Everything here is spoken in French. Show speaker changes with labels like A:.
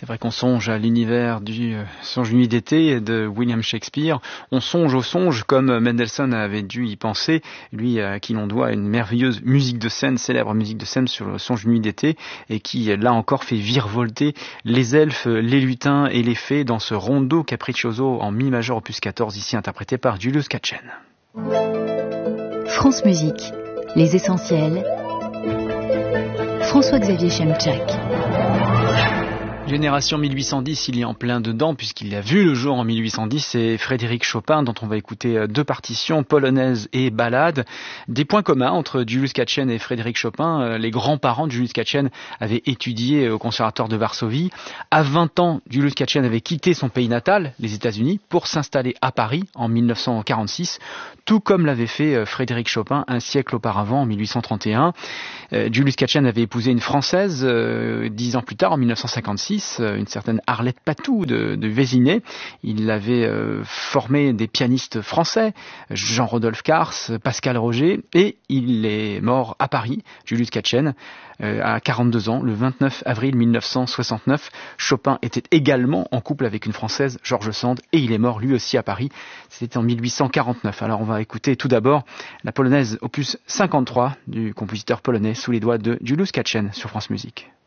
A: C'est vrai qu'on songe à l'univers du Songe nuit d'été de William Shakespeare. On songe au songe comme Mendelssohn avait dû y penser, lui à qui l'on doit une merveilleuse musique de scène, célèbre musique de scène sur le Songe nuit d'été, et qui là encore fait virevolter les elfes, les lutins et les fées dans ce rondo capriccioso en mi majeur opus 14, ici interprété par Julius Katchen.
B: France Musique, les essentiels. François-Xavier Chemchak.
A: Génération 1810, il y est en plein dedans puisqu'il a vu le jour en 1810, c'est Frédéric Chopin dont on va écouter deux partitions, polonaise et ballade. Des points communs entre Julius Katchen et Frédéric Chopin. Les grands-parents de Julius Katchen avaient étudié au conservatoire de Varsovie. À 20 ans, Julius Katchen avait quitté son pays natal, les États-Unis, pour s'installer à Paris en 1946, tout comme l'avait fait Frédéric Chopin un siècle auparavant, en 1831. Julius Katchen avait épousé une Française 10 ans plus tard, en 1956, une certaine Arlette Patou de Vézinay. Il avait formé des pianistes français, Jean-Rodolphe Cars, Pascal Roger, et il est mort à Paris, Julius Katchen, à 42 ans, le 29 avril 1969. Chopin était également en couple avec une Française, George Sand, et il est mort lui aussi à Paris. C'était en 1849. Alors on va écouter tout d'abord la polonaise opus 53 du compositeur polonais sous les doigts de Julius Katchen sur France Musique.